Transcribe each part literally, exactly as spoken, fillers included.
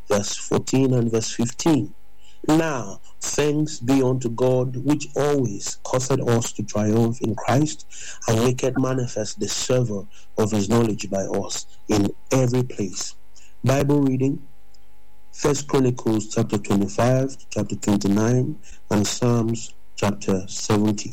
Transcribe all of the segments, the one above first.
verse fourteen and verse fifteen. Now, thanks be unto God, which always causeth us to triumph in Christ, and maketh manifest the savour of his knowledge by us in every place. Bible reading, First Chronicles chapter twenty-five, chapter twenty-nine, and Psalms chapter seventy.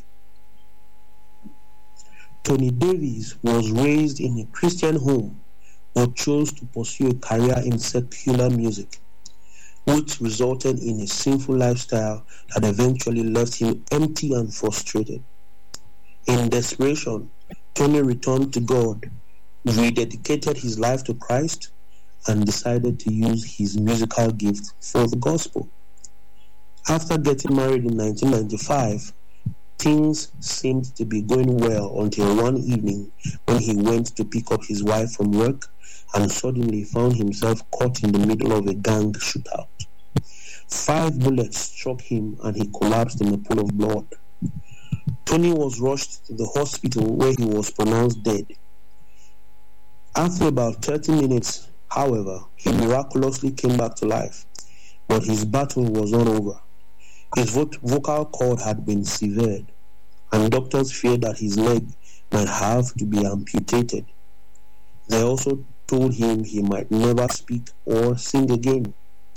Tony Davis was raised in a Christian home, but chose to pursue a career in secular music, which resulted in a sinful lifestyle that eventually left him empty and frustrated. In desperation, Tony returned to God, rededicated his life to Christ, and decided to use his musical gift for the gospel. After getting married in nineteen ninety-five, things seemed to be going well until one evening when he went to pick up his wife from work and suddenly found himself caught in the middle of a gang shootout. Five bullets struck him and he collapsed in a pool of blood. Tony was rushed to the hospital where he was pronounced dead. After about thirty minutes, however, he miraculously came back to life, but his battle was not over. His vo- vocal cord had been severed, and doctors feared that his leg might have to be amputated. They also told him he might never speak or sing again.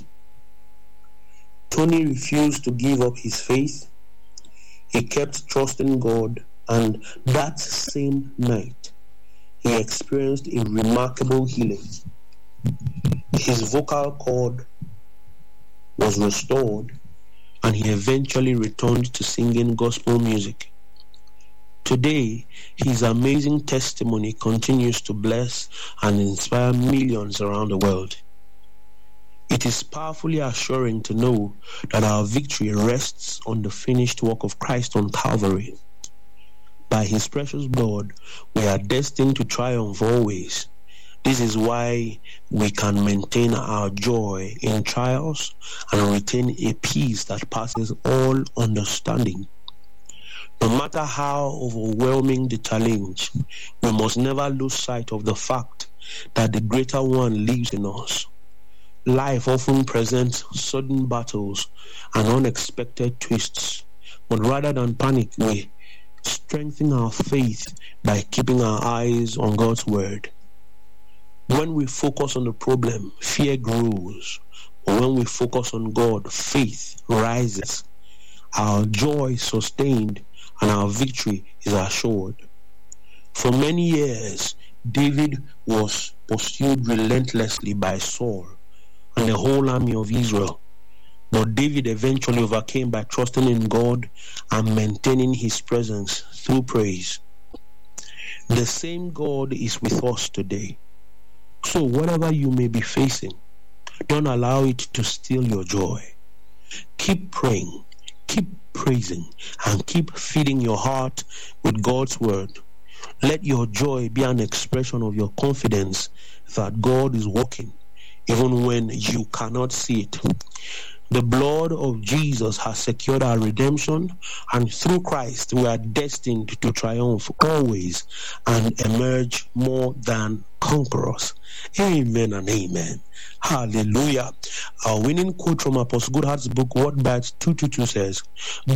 Tony refused to give up his faith. He kept trusting God, and that same night, he experienced a remarkable healing. His vocal cord was restored, and he eventually returned to singing gospel music. Today, his amazing testimony continues to bless and inspire millions around the world. It is powerfully assuring to know that our victory rests on the finished work of Christ on Calvary. By his precious blood, we are destined to triumph always. This is why we can maintain our joy in trials and retain a peace that passes all understanding. No matter how overwhelming the challenge, we must never lose sight of the fact that the greater one lives in us. Life often presents sudden battles and unexpected twists, but rather than panic, we strengthen our faith by keeping our eyes on God's word. When we focus on the problem, fear grows. But when we focus on God, faith rises. Our joy is sustained and our victory is assured. For many years, David was pursued relentlessly by Saul and the whole army of Israel. But David eventually overcame by trusting in God and maintaining his presence through praise. The same God is with us today. So whatever you may be facing, don't allow it to steal your joy. Keep praying, keep praising, and keep feeding your heart with God's word. Let your joy be an expression of your confidence that God is working, even when you cannot see it. The blood of Jesus has secured our redemption, and through Christ we are destined to triumph always and emerge more than conquerors. Amen and amen. Hallelujah. Our winning quote from Apostle Goodhart's book, Word Bites two twenty-two says,